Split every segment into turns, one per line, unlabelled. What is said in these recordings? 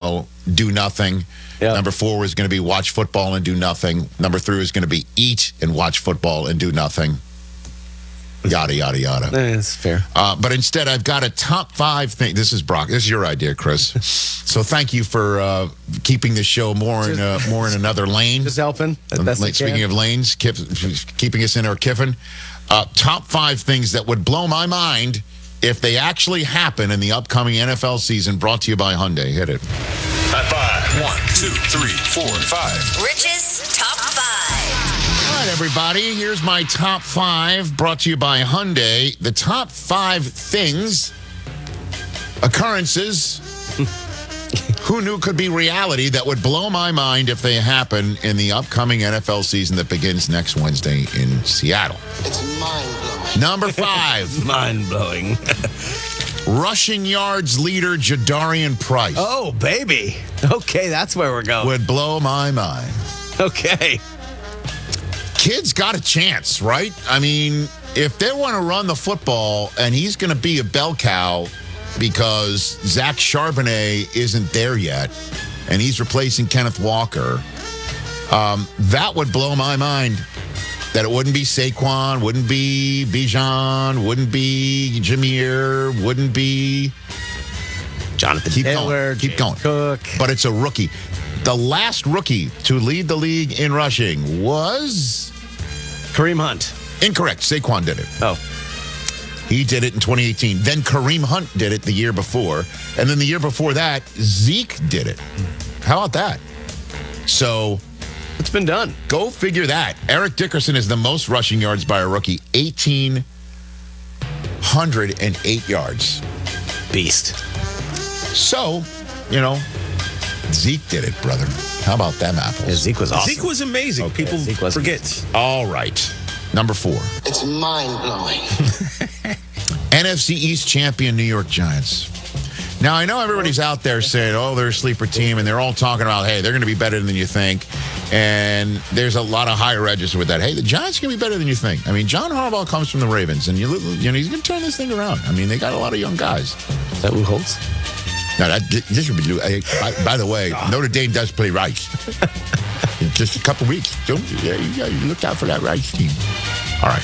do nothing.
Yep.
Number 4 was going to be watch football and do nothing. Number 3 was going to be eat and watch football and do nothing. Yada, yada, yada.
That's fair.
But instead, I've got a top 5 thing. This is Brock. This is your idea, Chris. So thank you for keeping the show more in another lane.
Just helping.
Speaking of lanes, keeping us in our Kiffin. Top 5 things that would blow my mind if they actually happen in the upcoming NFL season, brought to you by Hyundai. Hit it.
High 5. 1, 2, 3, 4, 5.
Rich's Top 5.
All right, everybody. Here's my top 5, brought to you by Hyundai. The top 5 things, occurrences, who knew could be reality that would blow my mind if they happen in the upcoming NFL season that begins next Wednesday in Seattle.
It's mind-blowing.
Number 5.
Mind-blowing.
Rushing yards leader Jadarian Price.
Oh, baby. Okay, that's where we're going.
Would blow my mind.
Okay.
Kid's got a chance, right? I mean, if they want to run the football and he's going to be a bell cow because Zach Charbonnet isn't there yet and he's replacing Kenneth Walker, that would blow my mind. That it wouldn't be Saquon, wouldn't be Bijan, wouldn't be Jameer, wouldn't be
Jonathan
Taylor. Keep going.
Cook.
But it's a rookie. The last rookie to lead the league in rushing was...
Kareem Hunt.
Incorrect. Saquon did it.
Oh.
He did it in 2018. Then Kareem Hunt did it the year before. And then the year before that, Zeke did it. How about that? So...
It's been done.
Go figure that. Eric Dickerson is the most rushing yards by a rookie. 1,808 yards.
Beast.
So, Zeke did it, brother. How about them apples?
Yeah, Zeke was awesome.
Zeke was amazing.
Okay,
People
Zeke was
forget.
All right. Number 4.
It's mind-blowing.
NFC East champion New York Giants. Now, I know everybody's out there saying, oh, they're a sleeper team, and they're all talking about, hey, they're going to be better than you think. And there's a lot of higher register with that. Hey, the Giants are going to be better than you think. I mean, John Harbaugh comes from the Ravens, and he's going to turn this thing around. I mean, they got a lot of young guys.
Is that Lou Holtz?
No, this would be. By the way, Notre Dame does play Rice. In just a couple weeks. You look out for that Rice team. All right.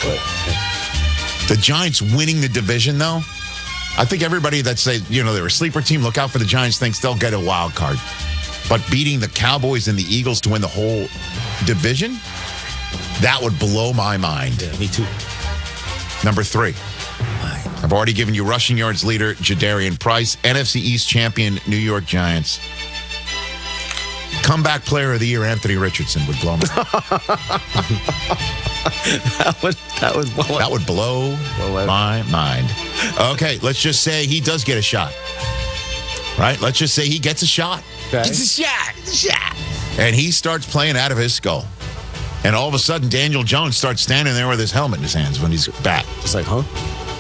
The Giants winning the division, though. I think everybody that say they're a sleeper team, look out for the Giants, thinks they'll get a wild card. But beating the Cowboys and the Eagles to win the whole division, that would blow my mind.
Yeah, me too.
Number 3. I've already given you rushing yards leader Jadarian Price, NFC East champion New York Giants. Comeback player of the year Anthony Richardson would blow my mind. That would blow my mind. Okay, let's just say he does get a shot. Right? Let's just say he gets a shot.
Okay.
It's a shot. And he starts playing out of his skull. And all of a sudden, Daniel Jones starts standing there with his helmet in his hands when he's back.
Just like, huh?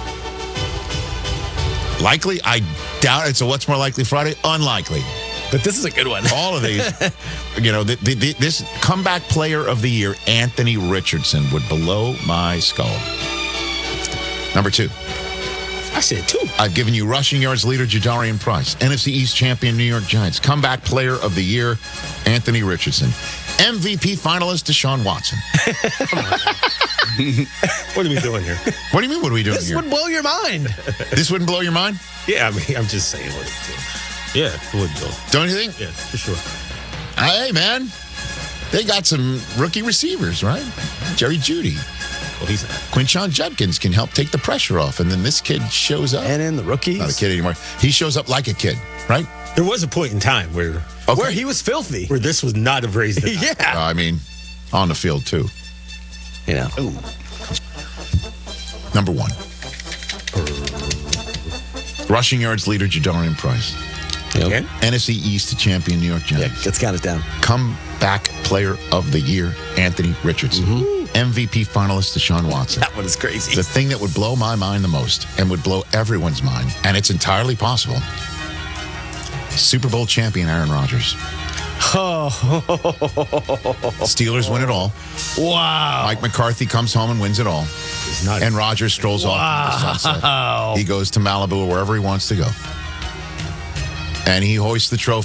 Likely? I doubt it. So what's more likely Friday? Unlikely.
But this is a good one.
All of these, this comeback player of the year, Anthony Richardson, would blow my skull. Number 2.
I said 2.
I've given you rushing yards leader Jadarian Price, NFC East champion New York Giants, comeback player of the year, Anthony Richardson, MVP finalist Deshaun Watson.
What are we doing here?
What do you mean, what are we doing
This
here?
would blow your mind.
This wouldn't blow your mind?
Yeah, I mean, I'm just saying what it is. Yeah, it would go.
Don't you think?
Yeah, for sure.
Hey, man. They got some rookie receivers, right? Jerry Jeudy.
Well, he's not.
Quinshon Judkins can help take the pressure off, and then this kid shows up.
And in the rookies.
Not a kid anymore. He shows up like a kid, right?
There was a point in time where
Where he was filthy.
this was not a raised.
Yeah.
I mean, on the field, too.
Ooh.
Number 1. Rushing yards leader Jadarian Price.
Okay.
NFC East champion New York
Yeah,
Giants.
let's count it down.
Comeback player of the year Anthony Richardson. MVP finalist Deshaun Watson.
That one is crazy.
The thing that would blow my mind the most and would blow everyone's mind, and it's entirely possible, Super Bowl champion Aaron Rodgers. Steelers win it all.
Wow.
Mike McCarthy comes home and wins it all.
Not
And Rodgers strolls off into the sunset. He goes to Malibu or wherever he wants to go. And he hoists the trophy.